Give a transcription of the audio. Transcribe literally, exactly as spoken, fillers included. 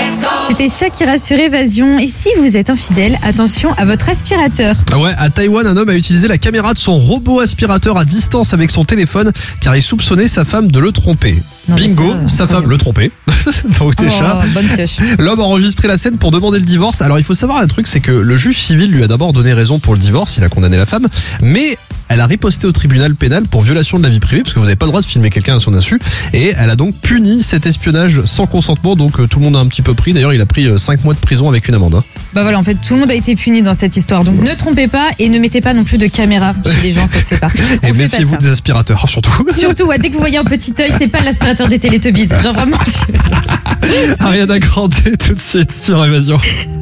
C'était Shakira sur Évasion. Et si vous êtes infidèle, attention à votre aspirateur. Ouais, à Taïwan, un homme a utilisé la caméra de son robot aspirateur à distance avec son téléphone car il soupçonnait sa femme de le tromper. Non, Bingo, ça, sa femme le trompait. Donc t'es Oh, chat. bonne pioche. L'homme a enregistré la scène pour demander le divorce. Alors il faut savoir un truc, c'est que le juge civil lui a d'abord donné raison pour le divorce, il a condamné la femme, mais elle a riposté au tribunal pénal pour violation de la vie privée, parce que vous n'avez pas le droit de filmer quelqu'un à son insu, et elle a donc puni cet espionnage sans consentement, donc euh, tout le monde a un petit peu pris. D'ailleurs il a pris cinq mois de prison avec une amende. Hein. Bah voilà, en fait, tout le monde a été puni dans cette histoire. Donc ne trompez pas et ne mettez pas non plus de caméra chez les gens, ça se fait pas. On Et fait méfiez-vous pas ça. des aspirateurs, surtout. Surtout, ouais, dès que vous voyez un petit œil, c'est pas l'aspirateur des Télétubbies. Genre vraiment. Ariana Grande tout de suite sur Évasion.